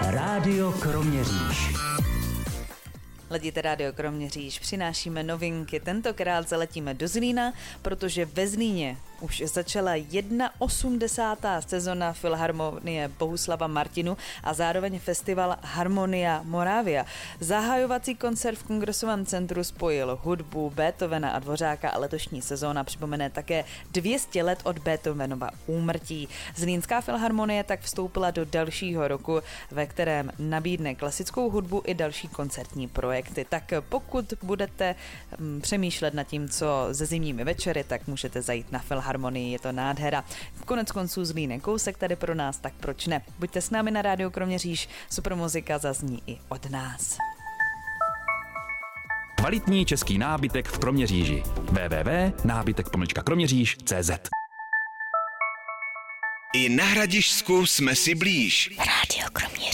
Rádio Kroměříž. Ledíte Rádio Kroměříž, přinášíme novinky. Tentokrát zaletíme do Zlína, protože ve Zlíně už začala 81. sezona Filharmonie Bohuslava Martinu a zároveň festival Harmonia Moravia. Zahajovací koncert v Kongresovém centru spojil hudbu Beethovena a Dvořáka a letošní sezóna připomene také 200 let od Beethovenova úmrtí. Zlínská filharmonie tak vstoupila do dalšího roku, ve kterém nabídne klasickou hudbu i další koncertní projekty. Tak pokud budete přemýšlet nad tím, co se zimními večery, tak můžete zajít na Filharmonii, je to nádhera. Konec konců Zlín je kousek tady pro nás, tak proč ne? Buďte s námi na Rádiu Kroměříž, super muzika zazní i od nás. Kvalitní český nábytek v Kroměříži. www.nábytek-kroměříž.cz. I na Hradišťsku jsme si blíž. Rádio Kroměříž.